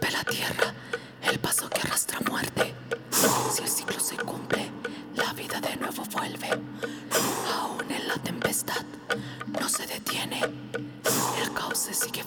Mueve la tierra, el paso que arrastra muerte. Si el ciclo se cumple, la vida de nuevo vuelve. Aún en la tempestad, no se detiene. El caos se sigue